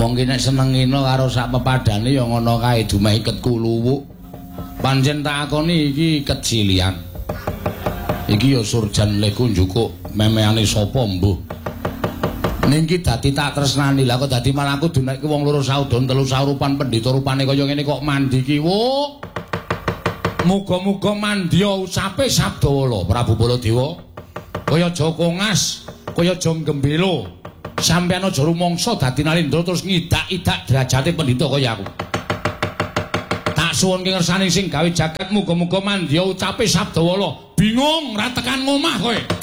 wong ki nek senengina karo sak pepadane ya ngono kae dumeh iket kuluwuk. Pancen tak akoni iki kecilian. Iki ya surjan leku njukuk memeane sapa mbuh. Ning ki dadi tak tresnani lah kok dadi malah aku dunekke wong loro saudon telu saurupan pendhita rupane kaya ngene kok mandi ki wo. Muga-muga mandya ucape Sabdawala Prabu Baladewa. Kaya aja kongas, kaya aja gembelo. Sampeyan aja rumangsa dadi Narendra terus ngidak-idak derajate pendhita kaya aku. Tak suwunke ngersani sing gawe jagat muga-muga mandya ucape Sabdawala. Bingung ra tekan ngomah kowe.